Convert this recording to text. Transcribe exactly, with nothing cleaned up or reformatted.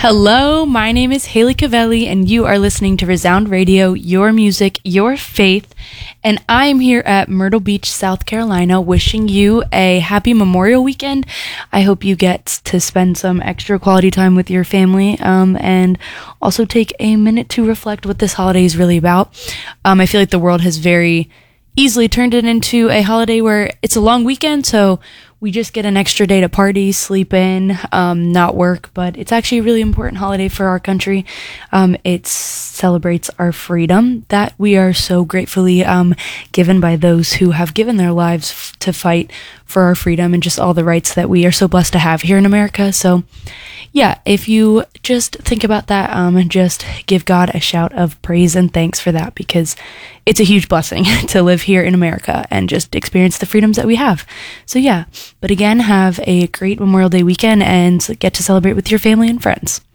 Hello, my name is Haley Cavelli, and you are listening to Resound Radio, your music, your faith. And I am here at Myrtle Beach, South Carolina, wishing you a happy Memorial Weekend. I hope you get to spend some extra quality time with your family, um, and also take a minute to reflect what this holiday is really about. Um, I feel like the world has very easily turned it into a holiday where it's a long weekend, so we just get an extra day to party, sleep in, um, not work, but it's actually a really important holiday for our country. Um, it celebrates our freedom that we are so gratefully um, given by those who have given their lives f- to fight for our freedom and just all the rights that we are so blessed to have here in America. So yeah, if you just think about that, um, and just give God a shout of praise and thanks for that, because it's a huge blessing to live here in America and just experience the freedoms that we have. So yeah, but again, have a great Memorial Day weekend and get to celebrate with your family and friends.